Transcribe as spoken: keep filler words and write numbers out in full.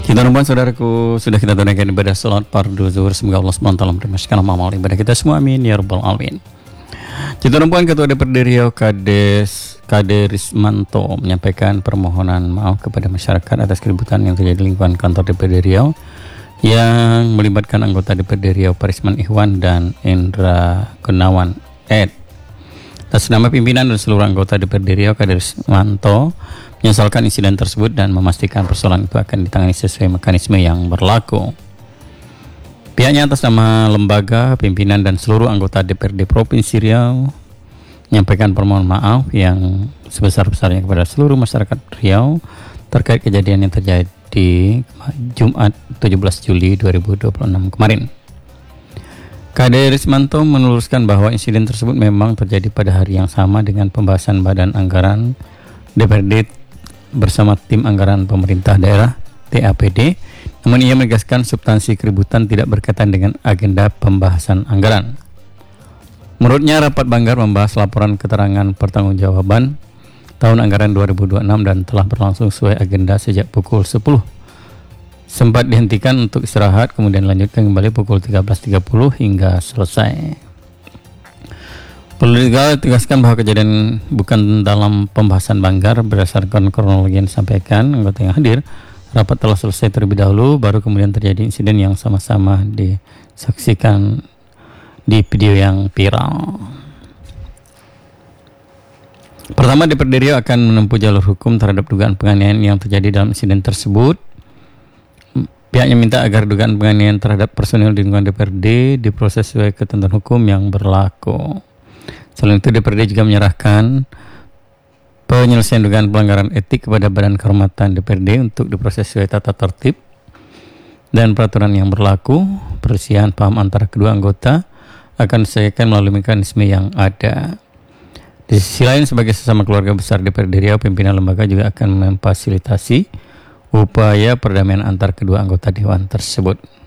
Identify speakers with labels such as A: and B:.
A: Kita numpang saudaraku, sudah kita tunaikan ibadah salat fardu zuhur. Semoga Allah subhanahu wa taala menerima amal ibadah kita semua, amin ya rabbal alamin. Kita numpang Ketua D P R D Riau Kades Kade Rismanto menyampaikan permohonan maaf kepada masyarakat atas keributan yang terjadi di lingkungan kantor D P R D Riau yang melibatkan anggota D P R D Riau Parisman Ikhwan dan Indra Gunawan Ed. Atas nama pimpinan dan seluruh anggota D P R D Riau Kade Rismanto menyesalkan insiden tersebut dan memastikan persoalan itu akan ditangani sesuai mekanisme yang berlaku. Pihaknya atas nama lembaga, pimpinan dan seluruh anggota D P R D Provinsi Riau menyampaikan permohonan maaf yang sebesar-besarnya kepada seluruh masyarakat Riau terkait kejadian yang terjadi Jumat tujuh belas Juli dua ribu dua puluh enam kemarin. Kade Rismanto meluruskan bahwa insiden tersebut memang terjadi pada hari yang sama dengan pembahasan Badan Anggaran D P R D bersama tim anggaran pemerintah daerah T A P D. Namun ia menegaskan substansi keributan tidak berkaitan dengan agenda pembahasan anggaran. Menurutnya rapat Banggar membahas laporan keterangan pertanggungjawaban tahun anggaran dua ribu dua puluh enam dan telah berlangsung sesuai agenda sejak pukul sepuluh. Sempat dihentikan untuk istirahat, kemudian lanjutkan kembali pukul tiga belas tiga puluh hingga selesai. Perlu ditegaskan bahwa kejadian bukan dalam pembahasan Banggar. Berdasarkan kronologi yang disampaikan anggota yang hadir, rapat telah selesai terlebih dahulu, baru kemudian terjadi insiden yang sama-sama disaksikan di video yang viral. Pertama, D P R D Riau akan menempuh jalur hukum terhadap dugaan penganiayaan yang terjadi dalam insiden tersebut. Pihaknya minta agar dugaan penganiayaan terhadap personil di lingkungan D P R D diproses sesuai ketentuan hukum yang berlaku. Selain itu, D P R D juga menyerahkan penyelesaian dugaan pelanggaran etik kepada Badan Kehormatan D P R D untuk diproses sesuai tata tertib dan peraturan yang berlaku. Perselisihan paham antara kedua anggota akan diselesaikan melalui mekanisme yang ada. Di sisi lain, sebagai sesama keluarga besar D P R D Riau, pimpinan lembaga juga akan memfasilitasi upaya perdamaian antar kedua anggota dewan tersebut.